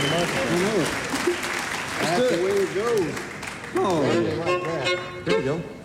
I know it. That's the way it goes. Oh, Like that. there we go.